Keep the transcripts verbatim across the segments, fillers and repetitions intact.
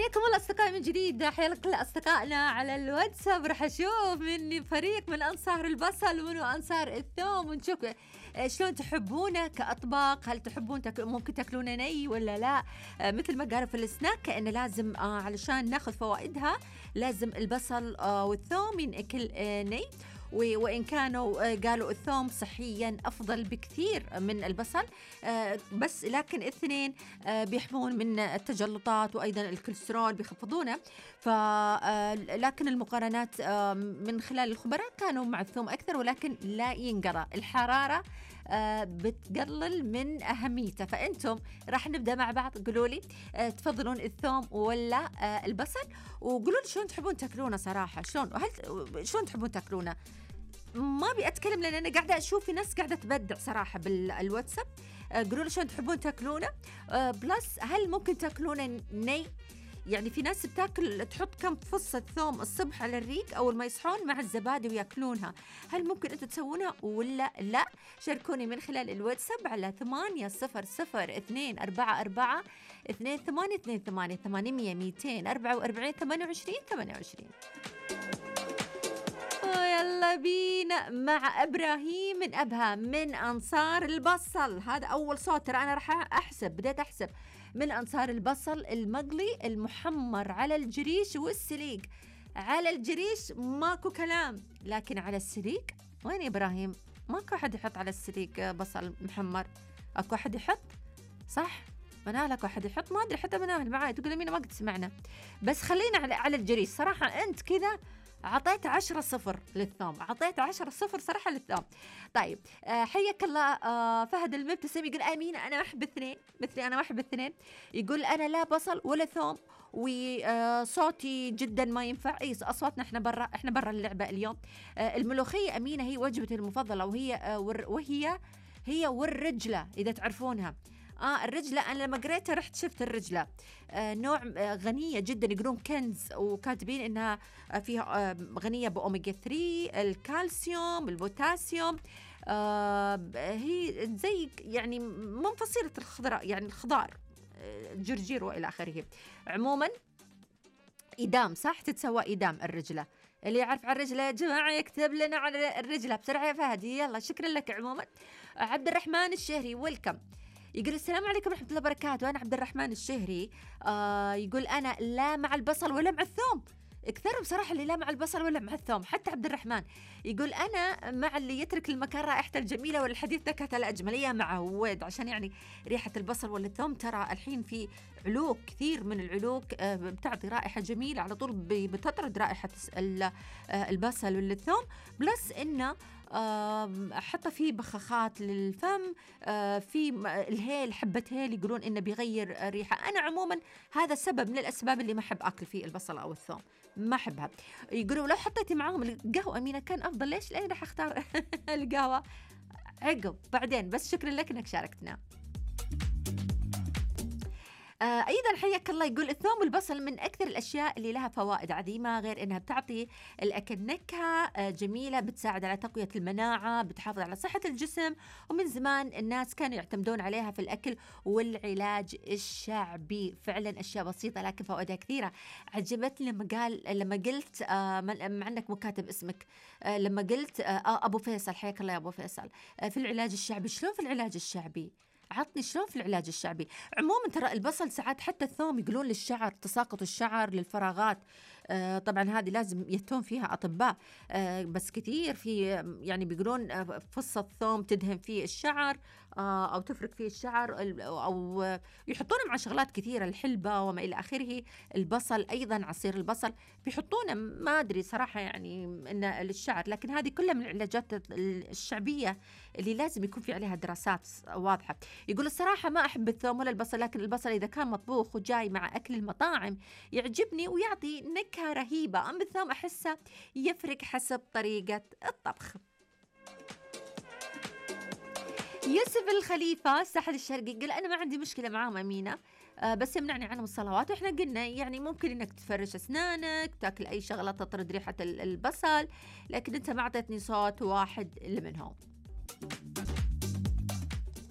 حياكم الله أصدقائي من جديد. حيا كل أصدقائنا على الواتساب. راح أشوف من فريق من أنصار البصل ومن أنصار الثوم، ونشوف شلون تحبونه كأطباق. هل تحبون تاكل ممكن تاكلونه ني ولا لا؟ آه مثل ما قالوا في السناك إن لازم آه علشان ناخذ فوائدها لازم البصل آه والثوم ينأكل آه ني، وإن كانوا قالوا الثوم صحيا أفضل بكثير من البصل، بس لكن الاثنين بيحمون من التجلطات وأيضا الكوليسترول بيخفضونه. لكن المقارنات من خلال الخبراء كانوا مع الثوم أكثر، ولكن لا ينقرأ الحرارة بتقلل من أهميته. فأنتم راح نبدأ مع بعض. قولوا لي تفضلون الثوم ولا البصل، وقولوا لي شلون تحبون تاكلونه صراحة. شلون هل شلون تحبون تاكلونه؟ ما بيأتكلم لأن أنا قاعدة أشوف في ناس قاعدة تبدع صراحة بالواتساب. قولوا لي شلون تحبون تاكلونه. بلس هل ممكن تاكلونه ني؟ يعني في ناس بتاكل تحط كم فصة ثوم الصبح على الريق أول ما يصحون مع الزبادي وياكلونها. هل ممكن أنتوا تسوونها ولا لا؟ شاركوني من خلال الواتساب على ثمانية صفر صفر اثنين أربعة أربعة اثنين ثمانية اثنين ثمانية ثمانمية ميتين أربعة وأربعين ثمانية وعشرين ثمانية وعشرين. يلا بينا مع إبراهيم من أبها من أنصار البصل. هذا أول صوت، ترى أنا راح أحسب بديت أحسب من أنصار البصل المقلي المحمر على الجريش والسليق. على الجريش ماكو كلام، لكن على السليق وين يا إبراهيم؟ ماكو أحد يحط على السليق بصل محمر. أكو أحد يحط؟ صح؟ منال أكو أحد يحط؟ ما أدري، حتى منال معاي تقول مين ما قد سمعنا. بس خلينا على, على الجريش. صراحة أنت كذا عطيت عشرة صفر للثوم، عطيت عشرة صفر صراحة للثوم. طيب آه حياك الله. آه فهد المبتسم يقول آمين أنا ما أحب الاثنين مثلي، أنا ما أحب الاثنين. يقول أنا لا بصل ولا ثوم، وصوتي جدا ما ينفع. إيه أصواتنا إحنا برا، إحنا برا اللعبة اليوم. آه الملوخية أمينة هي وجبتي المفضلة، وهي آه وهي هي والرجلة إذا تعرفونها. آه الرجلة أنا لما قريتها رحت شفت الرجلة. آه نوع آه غنية جدا، يقولون كنز، وكاتبين إنها آه فيها آه غنية بأوميجا ثلاثة، الكالسيوم، البوتاسيوم. آه هي زي يعني من فصيلة الخضراء، يعني الخضار، آه جرجير وإلى آخره. عموما إدام، صح تتسوى إدام الرجلة. اللي يعرف على الرجلة يا جماعة يكتب لنا على الرجلة بسرعة يا فهد. يلا شكرا لك. عموما آه عبد الرحمن الشهري ويلكم يقول السلام عليكم ورحمة الله وبركاته. أنا عبد الرحمن الشهري. آه يقول أنا لا مع البصل ولا مع الثوم. اكثر بصراحة اللي لا مع البصل ولا مع الثوم. حتى عبد الرحمن يقول أنا مع اللي يترك المكان رائحته الجميلة والحديث نكهته الأجملية مع هويد، عشان يعني ريحة البصل ولا الثوم ترى الحين في علوك كثير من العلوك آه بتعطي رائحة جميلة على طول، بتطرد رائحة آه البصل ولا الثوم. بلس إنه حتى في بخاخات للفم، في الهيل، حبة هيل يقولون إنه بيغير ريحة. أنا عموما هذا سبب من الأسباب اللي ما أحب أكل فيه البصل أو الثوم، ما أحبها. يقولوا لو حطيتي معاهم القهوة أمينة كان أفضل. ليش؟ لأني راح أختار القهوة عقب بعدين. بس شكرا لك إنك شاركتنا. آه أيضا حياك الله. يقول الثوم والبصل من أكثر الأشياء اللي لها فوائد عظيمة، غير أنها بتعطي الأكل نكهة آه جميلة، بتساعد على تقوية المناعة، بتحافظ على صحة الجسم، ومن زمان الناس كانوا يعتمدون عليها في الأكل والعلاج الشعبي. فعلا أشياء بسيطة لكن فوائدها كثيرة. عجبتني لما قال لما قلت آه مع أنك مكاتب اسمك، آه لما قلت آه أبو فيصل، حياك الله يا أبو فيصل. آه في العلاج الشعبي، شلون في العلاج الشعبي؟ عطني شلون في العلاج الشعبي. عموما ترى البصل ساعات حتى الثوم يقولون للشعر، تساقط الشعر، للفراغات. آه طبعا هذه لازم يتون فيها أطباء. آه بس كثير في يعني بيقولون فصة ثوم تدهن فيه الشعر، آه أو تفرك فيه الشعر، أو يحطونه مع شغلات كثيرة، الحلبة وما إلى آخره. البصل أيضا عصير البصل بيحطونه، ما أدري صراحة يعني إنه للشعر، لكن هذه كلها من العلاجات الشعبية اللي لازم يكون في عليها دراسات واضحة. يقول الصراحة ما أحب الثوم ولا البصل، لكن البصل إذا كان مطبوخ وجاي مع أكل المطاعم يعجبني ويعطي نكهة رهيبة. أما الثوم أحسه يفرق حسب طريقة الطبخ. يوسف الخليفة الساحل الشرقي قال أنا ما عندي مشكلة معاهم أمينة، آه بس يمنعني عنهم الصلوات. وإحنا قلنا يعني ممكن إنك تفرش أسنانك، تاكل أي شغلة تطرد ريحة البصل، لكن أنت ما أعطيتني صوت واحد اللي منهم.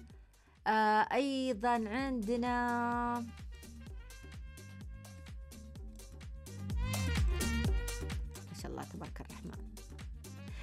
آه أيضا عندنا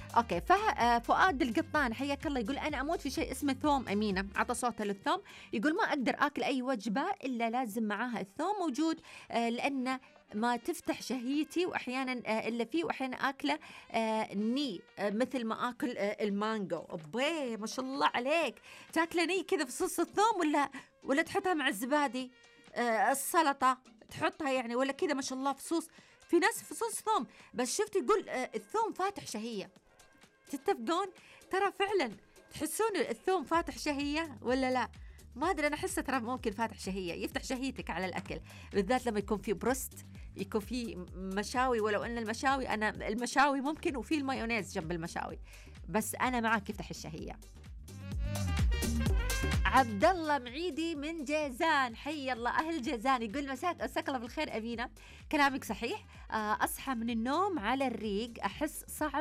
اوكي. ففؤاد القطان حياك الله يقول انا اموت في شيء اسمه ثوم. امينه عطى صوته للثوم، يقول ما اقدر اكل اي وجبه الا لازم معاها الثوم موجود، آه لانه ما تفتح شهيتي، واحيانا آه الا فيه، واحيانا اكله آه ني، آه مثل ما اكل آه المانجو. ابي ما شاء الله عليك، تاكله ني كذا في صوص الثوم، ولا ولا تحطها مع الزبادي، آه السلطه تحطها يعني، ولا كذا ما شاء الله في صوص. في ناس في صوص ثوم، بس شفت يقول آه الثوم فاتح شهيه. تتفقون؟ ترى فعلا تحسون الثوم فاتح شهية ولا لا؟ ما أدري، أنا أحسه ترى ممكن فاتح شهية، يفتح شهيتك على الأكل، بالذات لما يكون في بروست، يكون في مشاوي. ولو أن المشاوي، أنا المشاوي ممكن، وفي المايونيز جنب المشاوي، بس أنا معك يفتح الشهية. عبد الله معيدي من جيزان، حي الله أهل جيزان، يقول مساك مساك الله بالخير أمينة، كلامك صحيح. أصحى من النوم على الريق، أحس صعب